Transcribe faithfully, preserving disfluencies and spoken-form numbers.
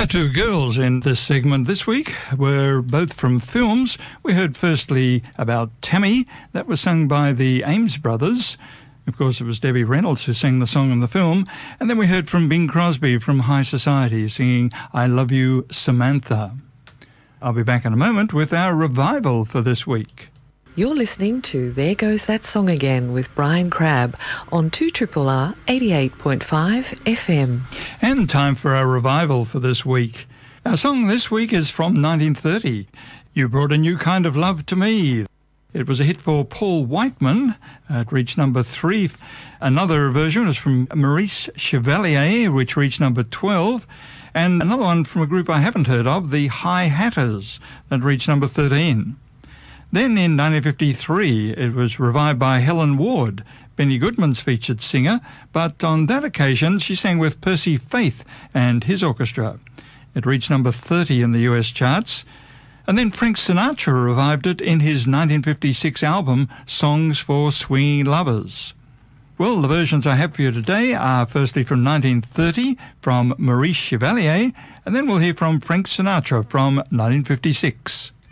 Our two girls in this segment this week were both from films. We heard firstly about Tammy. That was sung by the Ames brothers. Of course, it was Debbie Reynolds who sang the song in the film. And then we heard from Bing Crosby from High Society singing I Love You, Samantha. I'll be back in a moment with our revival for this week. You're listening to There Goes That Song Again with Brian Crabb on two R R R eighty-eight point five F M. And time for our revival for this week. Our song this week is from nineteen thirty. You Brought a New Kind of Love to Me. It was a hit for Paul Whiteman. It reached number three. Another version is from Maurice Chevalier, which reached number twelve. And another one from a group I haven't heard of, the High Hatters, that reached number thirteen. Then in nineteen fifty-three, it was revived by Helen Ward, Benny Goodman's featured singer, but on that occasion she sang with Percy Faith and his orchestra. It reached number thirty in the U S charts. And then Frank Sinatra revived it in his nineteen fifty-six album, Songs for Swinging Lovers. Well, the versions I have for you today are firstly from nineteen thirty, from Maurice Chevalier, and then we'll hear from Frank Sinatra from nineteen fifty-six.